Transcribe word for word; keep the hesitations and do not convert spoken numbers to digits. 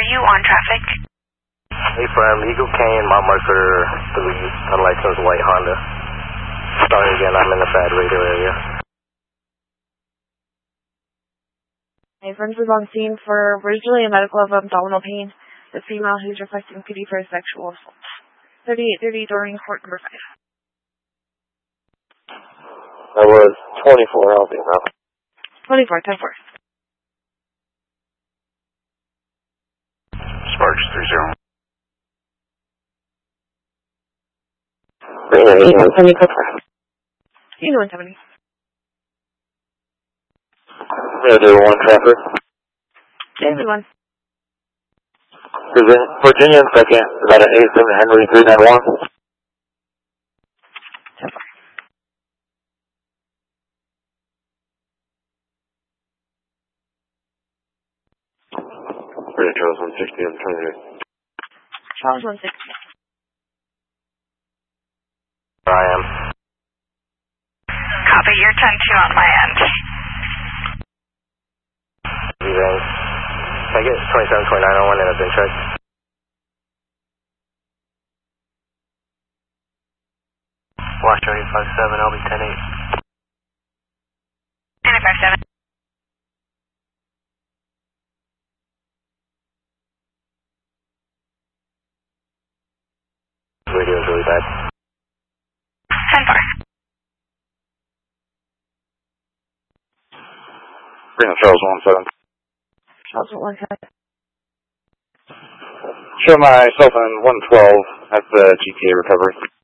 are you on traffic? Hey, from Eagle Cane, mile marker three, on license white Honda. Starting again, I'm in the bad radio area. My friends was on scene for originally a medical of abdominal pain. The female who's requesting pity for a sexual assault. thirty-eight thirty during court number five. That was twenty-four, I'll be around. twenty-four, ten four. Sparks three zero. eighty-one seventy, code four. eighty-one seventy. Radio one traffic. eighty-one. Virginia second, about an eighty-seven Henry three nine one. ten four. Radio Charles one sixty, I'm trying to hear. Charles one sixty. I am. Copy, you're ten two on my end. Events. Can I get twenty-seven twenty-nine on one and I've been checked? Watch eight five seven, I'll be ten eight. nine five seven. Radio is really bad. ten four. Bring up Charles one seven. Charles one seven. Show my cell phone one twelve at the G T A recovery.